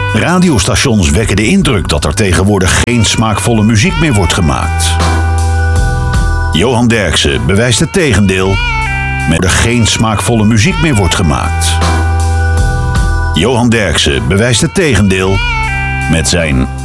Radiostations wekken de indruk dat er tegenwoordig geen smaakvolle muziek meer wordt gemaakt. Johan Derksen bewijst het tegendeel met er geen smaakvolle muziek meer wordt gemaakt. Johan Derksen bewijst het tegendeel met zijn